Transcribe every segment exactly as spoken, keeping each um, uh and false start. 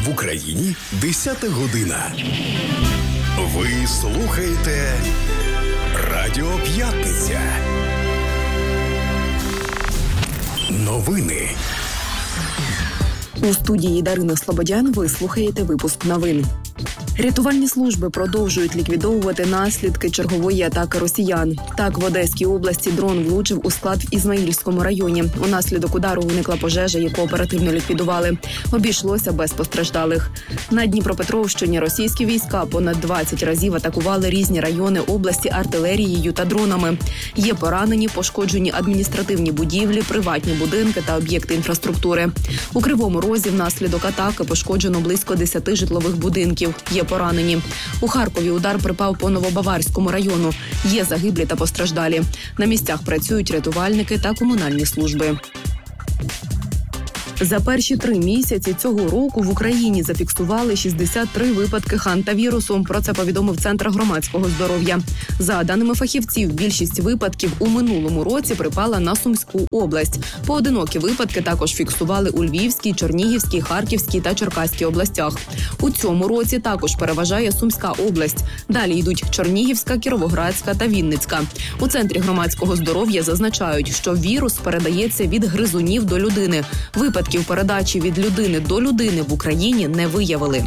В Україні десята година. Ви слухаєте Радіо П'ятниця. Новини. У студії Дарина Слободян ви слухаєте випуск новин. Рятувальні служби продовжують ліквідовувати наслідки чергової атаки росіян. Так, в Одеській області дрон влучив у склад в Ізмаїльському районі. Унаслідок удару виникла пожежа, яку оперативно ліквідували. Обійшлося без постраждалих. На Дніпропетровщині російські війська понад двадцять разів атакували різні райони області артилерією та дронами. Є поранені, пошкоджені адміністративні будівлі, приватні будинки та об'єкти інфраструктури. У Кривому Розі внаслідок атаки пошкоджено близько десяти житлових будинків. Є поранені. У Харкові удар припав по Новобаварському району. Є загиблі та постраждалі. На місцях працюють рятувальники та комунальні служби. За перші три місяці цього року в Україні зафіксували шістдесят три випадки хантавірусу. Про це повідомив Центр громадського здоров'я. За даними фахівців, більшість випадків у минулому році припала на Сумську область. Поодинокі випадки також фіксували у Львівській, Чернігівській, Харківській та Черкаській областях. У цьому році також переважає Сумська область. Далі йдуть Чернігівська, Кіровоградська та Вінницька. У Центрі громадського здоров'я зазначають, що вірус передається від гризунів до людини. Випадки передачі від людини до людини в Україні не виявили.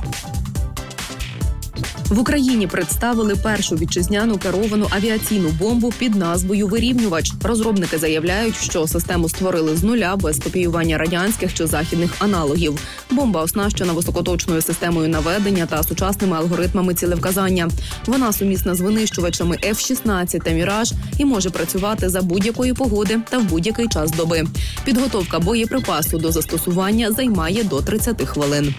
В Україні представили першу вітчизняну керовану авіаційну бомбу під назвою «Вирівнювач». Розробники заявляють, що систему створили з нуля без копіювання радянських чи західних аналогів. Бомба оснащена високоточною системою наведення та сучасними алгоритмами цілевказання. Вона сумісна з винищувачами еф шістнадцять та «Міраж» і може працювати за будь-якої погоди та в будь-який час доби. Підготовка боєприпасу до застосування займає до тридцяти хвилин.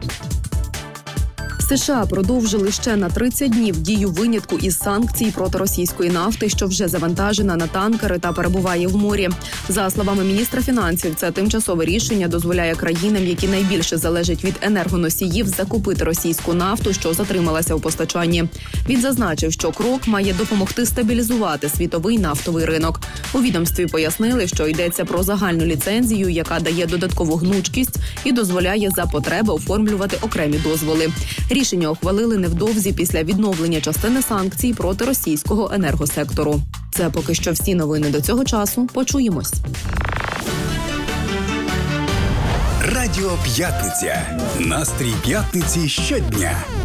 США продовжили ще на тридцять днів дію винятку із санкцій проти російської нафти, що вже завантажена на танкери та перебуває в морі. За словами міністра фінансів, це тимчасове рішення дозволяє країнам, які найбільше залежать від енергоносіїв, закупити російську нафту, що затрималася у постачанні. Він зазначив, що крок має допомогти стабілізувати світовий нафтовий ринок. У відомстві пояснили, що йдеться про загальну ліцензію, яка дає додаткову гнучкість і дозволяє за потреби оформлювати окремі дозволи. Рішення ухвалили невдовзі після відновлення частини санкцій проти російського енергосектору. Це поки що всі новини до цього часу. Почуємось. Радіо П'ятниця. Настрій п'ятниці щодня.